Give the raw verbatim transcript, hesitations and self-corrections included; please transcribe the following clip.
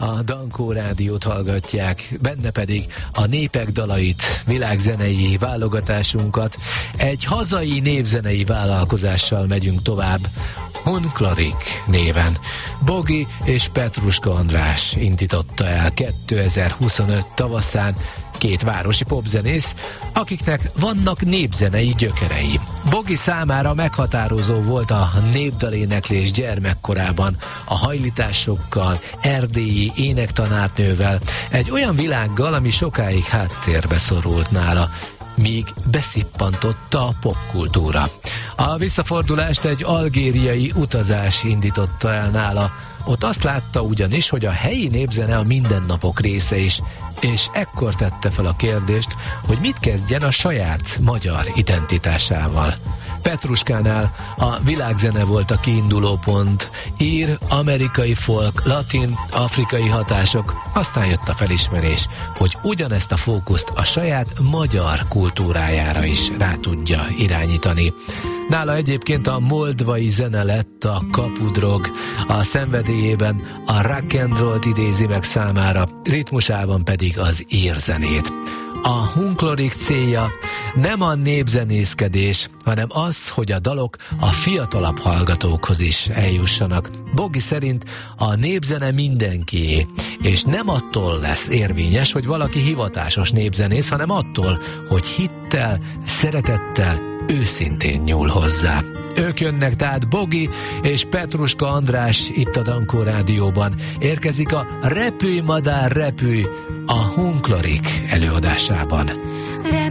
a Dankó Rádiót hallgatják, benne pedig a népek dalait, világzenei válogatásunkat. Egy hazai népzenei vállalkozással megyünk tovább, Hunklorik néven. Bogi és Petruska András indította el kétezer-huszonöt tavaszán, két városi popzenész, akiknek vannak népzenei gyökerei. Bogi számára meghatározó volt a népdaléneklés gyermekkorában, a hajlításokkal, erdélyi énektanárnővel, egy olyan világgal, ami sokáig háttérbe szorult nála, míg beszippantotta a popkultúra. A visszafordulást egy algériai utazás indította el nála. Ott azt látta ugyanis, hogy a helyi népzene a mindennapok része is, és ekkor tette fel a kérdést, hogy mit kezdjen a saját magyar identitásával. Petruskánál a világzene volt a kiinduló pont, ír, amerikai folk, latin, afrikai hatások, aztán jött a felismerés, hogy ugyanezt a fókuszt a saját magyar kultúrájára is rá tudja irányítani. Nála egyébként a moldvai zene lett a kapudrog, a szenvedélyében a rock and roll-t idézi meg számára, ritmusában pedig az írzenét. A Hunklorik célja nem a népzenészkedés, hanem az, hogy a dalok a fiatalabb hallgatókhoz is eljussanak. Bogi szerint a népzene mindenkié, és nem attól lesz érvényes, hogy valaki hivatásos népzenész, hanem attól, hogy hittel, szeretettel, őszintén nyúl hozzá. Ők jönnek tehát, Bogi és Petruska András itt a Dankó Rádióban. Érkezik a Repülj madár repülj a Hunklorik előadásában.